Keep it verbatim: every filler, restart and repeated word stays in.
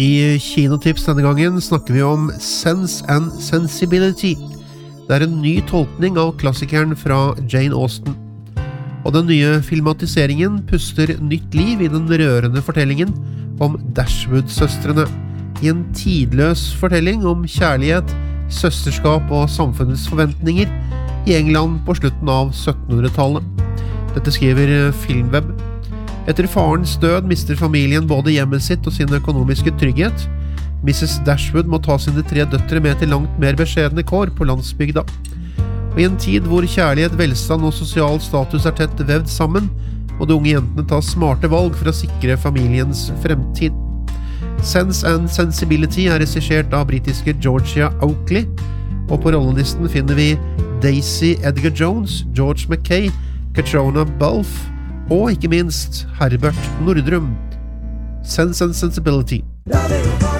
I Kinotips denne gangen snakker vi om Sense and Sensibility. Det er en ny tolkning av klassikeren fra Jane Austen. Og den nye filmatiseringen puster nytt liv i den rørende fortellingen om Dashwood-søstrene, i en tidløs fortelling om kjærlighet, søsterskap og samfunnets forventninger i England på slutten av syttenhundretallet. Dette skriver Filmweb. Etter farens død mister familien både hjemmet sitt og sin økonomiske trygghet. missus Dashwood må ta sine tre døtre med til langt mer beskjedne kår på landsbygda. Og i en tid hvor kjærlighet, velstand og sosial status er tett vevd sammen, må de unge jentene ta smarte valg for å sikre familiens fremtid. Sense and Sensibility er regissert av britiske Georgia Oakley, og på rollelisten finner vi Daisy Edgar Jones, George Mackay, Catriona Balfe og ikke minst Herbert Nordrum. Sense and Sensibility.